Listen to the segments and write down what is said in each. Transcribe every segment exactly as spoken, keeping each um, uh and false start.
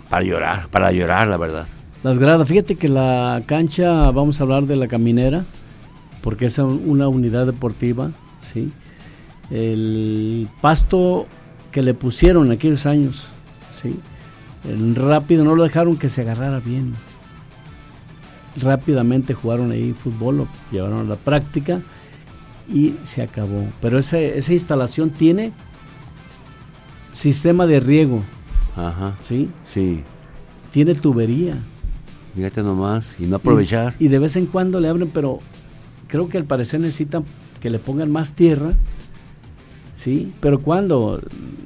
para llorar, para llorar, la verdad. Las gradas, fíjate que la cancha, vamos a hablar de la Caminera, porque es una unidad deportiva, ¿sí? El pasto que le pusieron en aquellos años, ¿sí? El rápido, no lo dejaron que se agarrara bien. Rápidamente jugaron ahí fútbol, lo llevaron a la práctica y se acabó. Pero ese, esa instalación tiene sistema de riego. Ajá. ¿Sí? Sí. Tiene tubería. Fíjate nomás, y no aprovechar. Y, y de vez en cuando le abren, pero creo que al parecer necesitan que le pongan más tierra, ¿sí? Pero cuando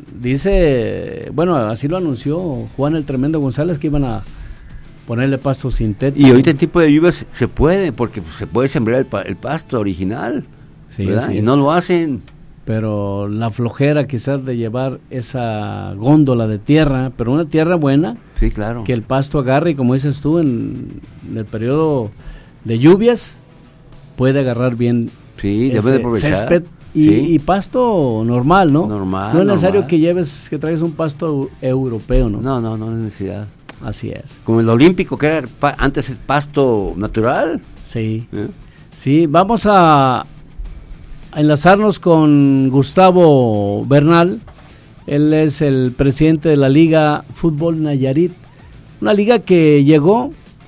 dice, bueno, así lo anunció Juan el Tremendo González, que iban a ponerle pasto sintético. Y ahorita en tipo de lluvias se puede, porque se puede sembrar el, pa- el pasto original, Sí, ¿verdad? sí Y es. no lo hacen. Pero la flojera quizás de llevar esa góndola de tierra, pero una tierra buena, Sí, claro. que el pasto agarre, y como dices tú, en, en el periodo de lluvias puede agarrar bien Sí, debe ese de aprovechar. césped y, Sí. y pasto normal, ¿no? Normal, No es necesario normal. que lleves, que traigas un pasto eu- europeo, ¿no? No, no, no hay necesidad. Así es. Como el olímpico, que era pa- antes el pasto natural. Sí. ¿eh? Sí, vamos a, a enlazarnos con Gustavo Bernal. Él es el presidente de la Liga Fútbol Nayarit. Una liga que llegó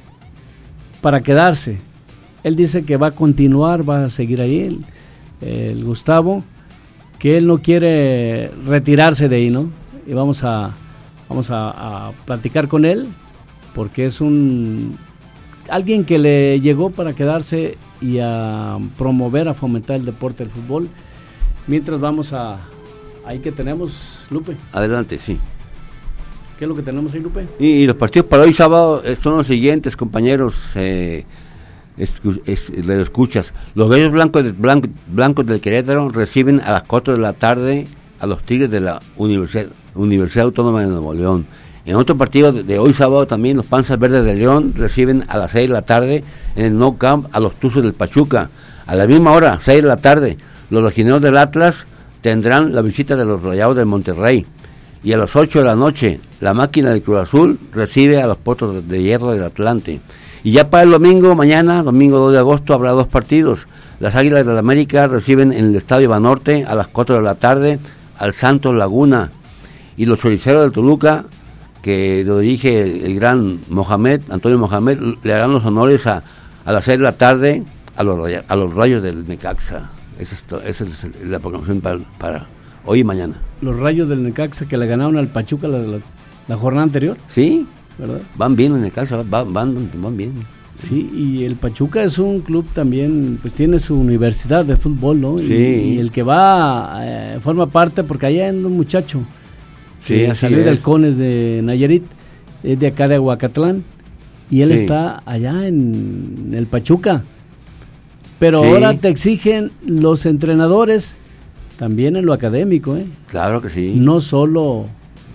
para quedarse. Él dice que va a continuar, va a seguir ahí, el, el Gustavo, que él no quiere retirarse de ahí, ¿no? Y vamos a, vamos a, a platicar con él, porque es un alguien que le llegó para quedarse y a promover, a fomentar el deporte del fútbol. Mientras vamos a, ahí que tenemos, Lupe. Adelante, sí. ¿Qué es lo que tenemos ahí, Lupe? Y, y los partidos para hoy sábado eh, son los siguientes, compañeros. Eh, escu- es- le escuchas. Los Gallos Blancos, de, Blanc- Blancos del Querétaro reciben a las cuatro de la tarde a los Tigres de la Universidad, Universidad Autónoma de Nuevo León. En otro partido de, de hoy sábado también los Panzas Verdes de León reciben a las seis de la tarde en el Nou Camp a los Tuzos del Pachuca. A la misma hora, seis de la tarde, los Legionarios del Atlas tendrán la visita de los Rayados del Monterrey. Y a las ocho de la noche, la Máquina del Cruz Azul recibe a los Potros de Hierro del Atlante. Y ya para el domingo, mañana, domingo dos de agosto, habrá dos partidos. Las Águilas de la América reciben en el Estadio Banorte a las cuatro de la tarde al Santos Laguna. Y los Choriceros del Toluca, que lo dirige el, el gran Mohamed, Antonio Mohamed, le harán los honores a, a las seis de la tarde a los, raya- a los Rayos del Necaxa. Esa es, to- esa es la programación para, para hoy y mañana. Los Rayos del Necaxa que le ganaron al Pachuca la, la, la jornada anterior, ¿Sí? ¿verdad? Van bien en Necaxa, van, van, van bien. Sí, y el Pachuca es un club también, pues tiene su universidad de fútbol, ¿no? Sí. Y, y el que va, eh, forma parte, porque allá hay un muchacho Sí, que así salió de es. Halcones de Nayarit, es de acá de Aguacatlán, y él Sí. está allá en el Pachuca. Pero Sí. ahora te exigen los entrenadores también en lo académico, ¿eh? Claro que sí. No solo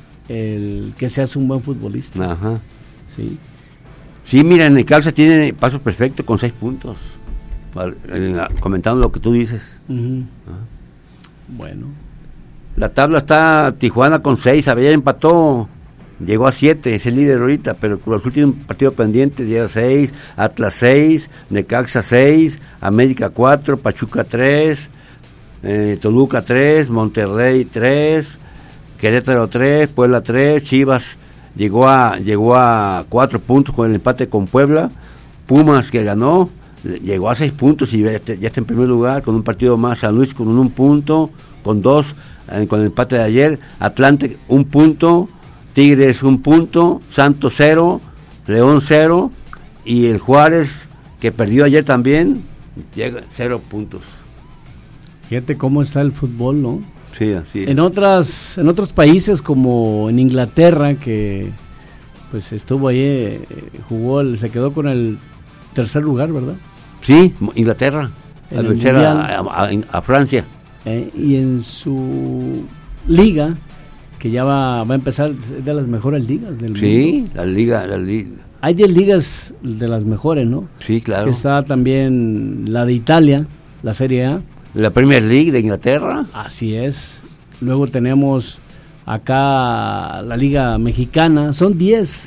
el que seas un buen futbolista, Ajá. ¿sí? Sí, mira, en Necaxa tiene paso perfecto con seis puntos. Vale, eh, comentando lo que tú dices. Ujú. Ajá. Bueno. La tabla está Tijuana con seis, ayer empató, llegó a siete, es el líder ahorita, pero Cruz Azul tiene un partido pendiente, llega a seis, Atlas seis, Necaxa seis, América cuatro, Pachuca tres, eh, Toluca tres, Monterrey tres, Querétaro tres, Puebla tres, Chivas llegó a llegó a cuatro puntos con el empate con Puebla, Pumas que ganó, llegó a seis puntos y ya está, ya está en primer lugar con un partido más, San Luis con un punto, con dos, eh, con el empate de ayer, Atlante un punto, Tigres un punto, Santos cero, León cero y el Juárez que perdió ayer también, llega cero puntos. Fíjate cómo está el fútbol, ¿no? Sí, así es. En otras, en otros países como en Inglaterra, que pues estuvo ahí, eh, jugó, el- se quedó con el tercer lugar, ¿verdad? Sí, Inglaterra, En al el vencer Mundial. a, a- a Francia. Eh, y en su liga, que ya va, va a empezar, es de las mejores ligas del mundo. Sí, la liga, la liga. Hay diez ligas de las mejores, ¿no? Sí, claro. Que está también la de Italia, la Serie A. La Premier League de Inglaterra. Así es. Luego tenemos acá la Liga Mexicana. Son diez